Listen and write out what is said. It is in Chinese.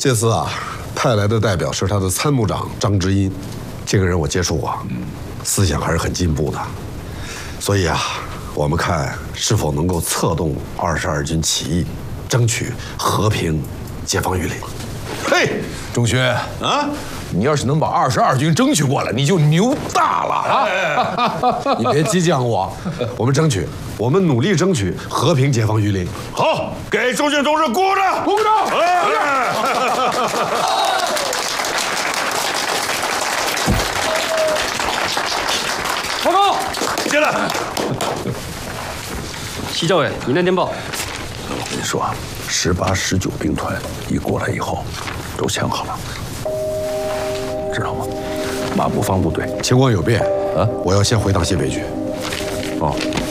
这次啊，派来的代表是他的参谋长张之阴，这个人我接触过，思想还是很进步的，所以啊，我们看是否能够策动22军起义，争取和平，解放榆林。 嘿，钟勋啊，你要是能把22军争取过来，你就牛大了啊！ 你别激将我，我们争取，我们努力争取和平解放榆林。 好，给钟勋同志鼓掌！ 鼓掌！ 报告， 进来。 西教委，您的电报。 我跟你说，18、19兵团一过来以后，都想好了，知道吗？马步芳部队情况有变啊，我要先回趟西北局。 哦。